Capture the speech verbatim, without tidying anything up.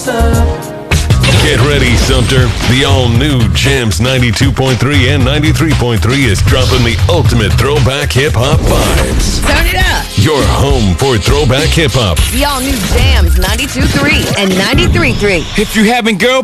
Get ready, Sumter. The all-new Jams ninety-two point three and ninety-three point three is dropping the ultimate throwback hip-hop vibes. Turn it up. Your home for throwback hip-hop. The all-new Jams ninety-two point three and ninety-three point three. If you having girl